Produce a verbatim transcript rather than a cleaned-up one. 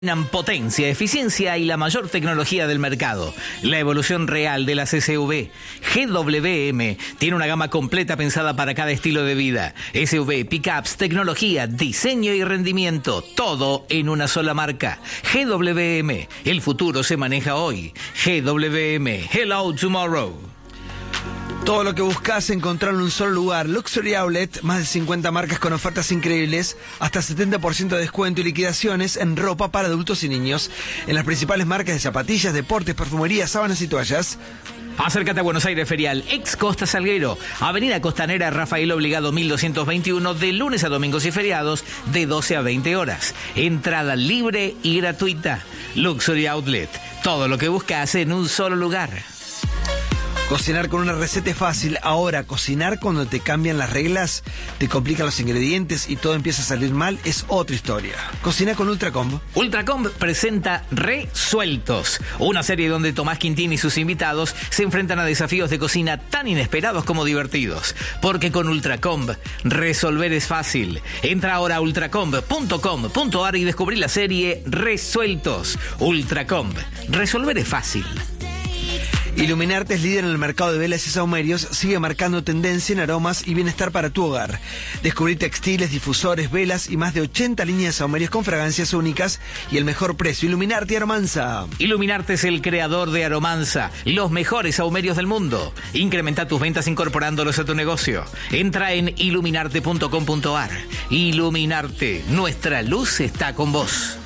Potencia, eficiencia y la mayor tecnología del mercado. La evolución real de las S U V. G W M tiene una gama completa pensada para cada estilo de vida. S U V, pickups, tecnología, diseño y rendimiento. Todo en una sola marca. G W M. El futuro se maneja hoy. G W M. Hello tomorrow. Todo lo que buscas encontrar en un solo lugar. Luxury Outlet, más de cincuenta marcas con ofertas increíbles, hasta setenta por ciento de descuento y liquidaciones en ropa para adultos y niños, en las principales marcas de zapatillas, deportes, perfumería, sábanas y toallas. Acércate a Buenos Aires Ferial, ex Costa Salguero, Avenida Costanera Rafael Obligado mil doscientos veintiuno, de lunes a domingos y feriados, de doce a veinte horas. Entrada libre y gratuita. Luxury Outlet, todo lo que buscas en un solo lugar. Cocinar con una receta es fácil. Ahora, cocinar cuando te cambian las reglas, te complican los ingredientes y todo empieza a salir mal, es otra historia. Cocina con Ultracomb. Ultracomb presenta Resueltos, una serie donde Tomás Quintín y sus invitados se enfrentan a desafíos de cocina tan inesperados como divertidos. Porque con Ultracomb, resolver es fácil. Entra ahora a ultracomb punto com punto ar y descubrí la serie Resueltos. Ultracomb, resolver es fácil. Iluminarte es líder en el mercado de velas y sahumerios, sigue marcando tendencia en aromas y bienestar para tu hogar. Descubrí textiles, difusores, velas y más de ochenta líneas de sahumerios con fragancias únicas y el mejor precio. Iluminarte y Aromanza. Iluminarte es el creador de Aromanza, los mejores sahumerios del mundo. Incrementa tus ventas incorporándolos a tu negocio. Entra en iluminarte punto com punto ar. Iluminarte, nuestra luz está con vos.